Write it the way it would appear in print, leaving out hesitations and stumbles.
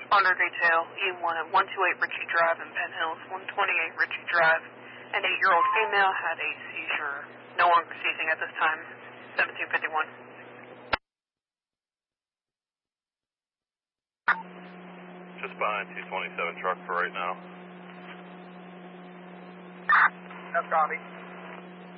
Honor detail, E1 at 128 Ritchie Drive in Penn Hills, 128 Ritchie Drive. An 8-year-old female had a seizure. No longer seizing at this time. 1751. Just behind 227 truck for right now. No copy.